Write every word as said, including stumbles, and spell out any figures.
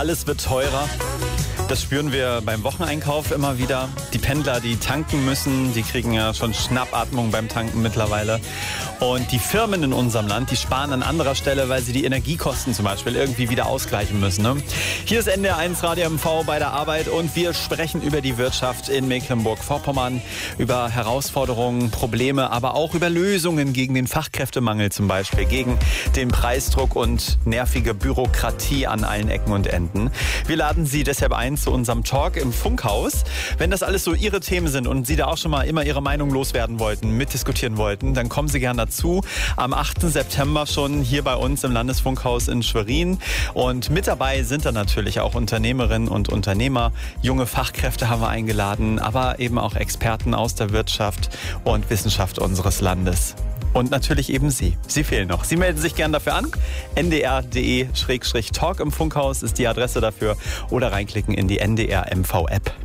alles wird teurer. Das spüren wir beim Wocheneinkauf immer wieder. Die Pendler, die tanken müssen, die kriegen ja schon Schnappatmung beim Tanken mittlerweile. Und die Firmen in unserem Land, die sparen an anderer Stelle, weil sie die Energiekosten zum Beispiel irgendwie wieder ausgleichen müssen. Ne? Hier ist N D R eins Radio M V bei der Arbeit und wir sprechen über die Wirtschaft in Mecklenburg-Vorpommern, über Herausforderungen, Probleme, aber auch über Lösungen gegen den Fachkräftemangel zum Beispiel, gegen den Preisdruck und nervige Bürokratie an allen Ecken und Enden. Wir laden Sie deshalb ein zu unserem Talk im Funkhaus. Wenn das alles so Ihre Themen sind und Sie da auch schon mal immer Ihre Meinung loswerden wollten, mitdiskutieren wollten, dann kommen Sie gerne dazu. Am achten September schon hier bei uns im Landesfunkhaus in Schwerin. Und mit dabei sind dann natürlich auch Unternehmerinnen und Unternehmer. Junge Fachkräfte haben wir eingeladen, aber eben auch Experten aus der Wirtschaft und Wissenschaft unseres Landes. Und natürlich eben Sie. Sie fehlen noch. Sie melden sich gerne dafür an. N D R punkt D E Schrägstrich Talk im Funkhaus ist die Adresse dafür. Oder reinklicken in die N D R M V App.